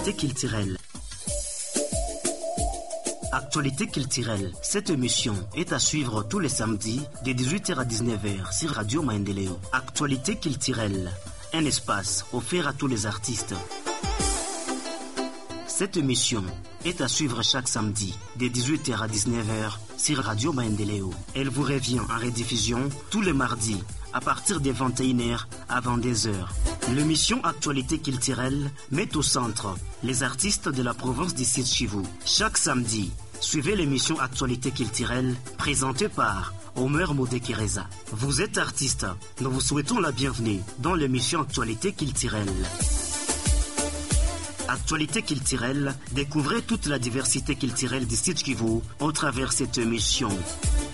Actualité culturelle. Actualité culturelle. Cette émission est à suivre tous les samedis de 18h à 19h sur Radio Maendeleo. Actualité culturelle. Un espace offert à tous les artistes. Cette émission est à suivre chaque samedi de 18h à 19h sur Radio Maendeleo. Elle vous revient en rediffusion tous les mardis à partir de 21h à 22h. L'émission Actualité culturelle met au centre les artistes de la province du Sud Kivu. Chaque samedi, suivez l'émission Actualité culturelle présentée par Omer Modekereza. Vous êtes artiste, nous vous souhaitons la bienvenue dans l'émission Actualité culturelle. Actualité culturelle, découvrez toute la diversité culturelle du Sud Kivu au travers de cette émission.